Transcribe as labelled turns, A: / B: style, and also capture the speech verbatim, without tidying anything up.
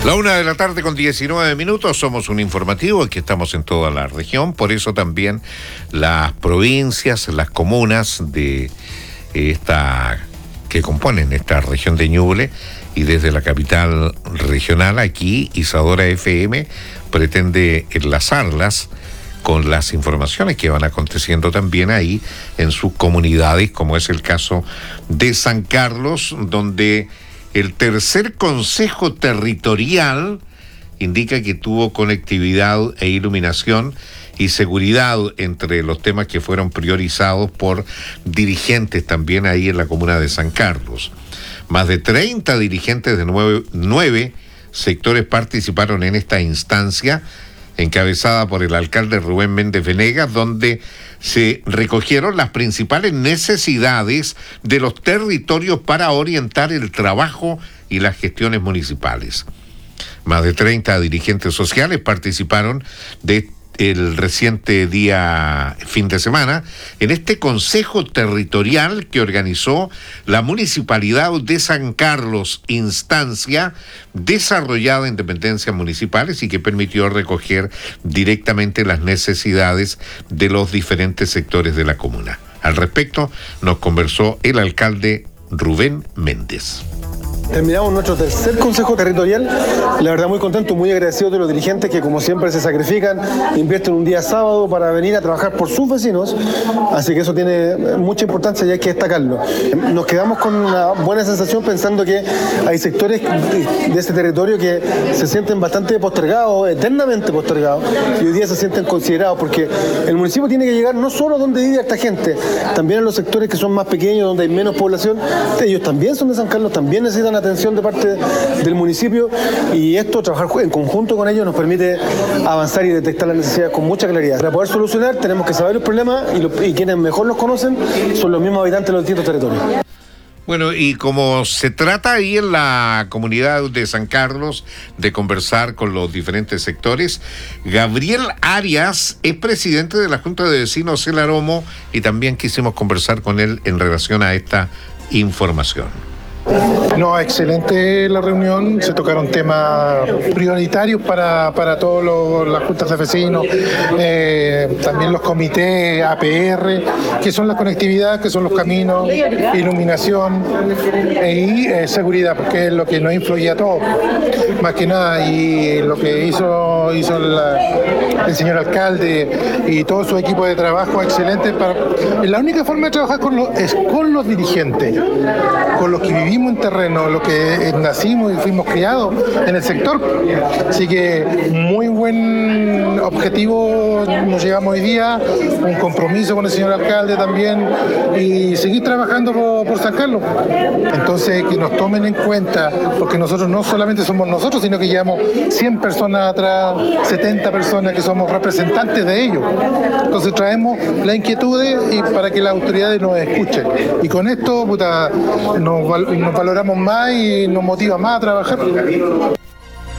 A: La una de la tarde con diecinueve minutos, somos un informativo que estamos en toda la región, por eso también las provincias, las comunas de esta que componen esta región de Ñuble y desde la capital regional aquí, Isadora F M pretende enlazarlas con las informaciones que van aconteciendo también ahí en sus comunidades, como es el caso de San Carlos, donde el tercer consejo territorial indica que tuvo conectividad e iluminación y seguridad entre los temas que fueron priorizados por dirigentes también ahí en la comuna de San Carlos. Más de treinta dirigentes de nueve, nueve sectores participaron en esta instancia, encabezada por el alcalde Rubén Méndez Venegas, donde se recogieron las principales necesidades de los territorios para orientar el trabajo y las gestiones municipales. Más de treinta dirigentes sociales participaron de el reciente día fin de semana en este consejo territorial que organizó la Municipalidad de San Carlos, instancia desarrollada en dependencias municipales y que permitió recoger directamente las necesidades de los diferentes sectores de la comuna. Al respecto nos conversó el alcalde Rubén Méndez.
B: Terminamos nuestro tercer consejo territorial, la verdad muy contento, muy agradecido de los dirigentes que como siempre se sacrifican, invierten un día sábado para venir a trabajar por sus vecinos, así que eso tiene mucha importancia y hay que destacarlo. Nos quedamos con una buena sensación pensando que hay sectores de ese territorio que se sienten bastante postergados, eternamente postergados, y hoy día se sienten considerados porque el municipio tiene que llegar no solo donde vive esta gente, también a los sectores que son más pequeños, donde hay menos población, ellos también son de San Carlos, también necesitan atención de parte del municipio y esto, trabajar en conjunto con ellos nos permite avanzar y detectar las necesidades con mucha claridad. Para poder solucionar tenemos que saber los problemas y, lo, y quienes mejor los conocen son los mismos habitantes de los distintos territorios.
A: Bueno, y como se trata ahí en la comunidad de San Carlos de conversar con los diferentes sectores, Gabriel Arias es presidente de la Junta de Vecinos El Aromo y también quisimos conversar con él en relación a esta información.
C: No, excelente la reunión, se tocaron temas prioritarios para, para todas las juntas de vecinos, eh, también los comités A P R, que son la conectividad, que son los caminos, iluminación y eh, seguridad, porque es lo que nos influye a todos, más que nada, y lo que hizo, hizo la, el señor alcalde y todo su equipo de trabajo excelente. Para, la única forma de trabajar con los, es con los dirigentes, con los que vivimos en terreno, lo que nacimos y fuimos criados en el sector. Así que muy buen objetivo nos llevamos hoy día, un compromiso con el señor alcalde también y seguir trabajando por, por San Carlos. Entonces que nos tomen en cuenta, porque nosotros no solamente somos nosotros, sino que llevamos cien personas atrás, setenta personas que somos representantes de ellos. Entonces traemos las inquietudes y para que las autoridades nos escuchen. Y con esto, puta, nos, nos valoramos más y nos motiva más a trabajar.